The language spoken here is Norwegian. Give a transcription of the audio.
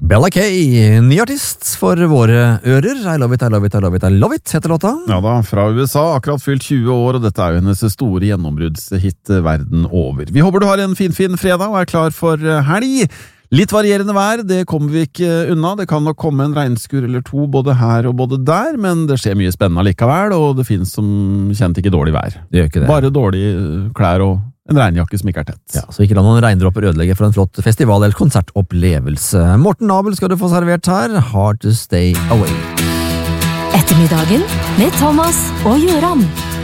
Bella K, ny artist for våre ører. I love it, I love it, I love it, I love it, heter låta. Ja da, fra USA, akkurat fylt 20 år, og dette jo hennes store gjennombruddshit verden over. Vi håper du har en fin fredag og klar for helg. Litt varierende vær, det kommer vi ikke unna. Det kan nok komme en regnskur eller to både her og både der, men det skjer mye spennende likevel, og det finnes som kjent ikke dårlig vær. Det gjør ikke det. Bare dårlige klær og en regnjakke som ikke tett. Ja, så ikke la noen regndråper ødelegge for en flott festival- eller konsertopplevelse. Morten Abel skal du få servert her. Hard to stay away. Ettermiddagen med Thomas og Jøran.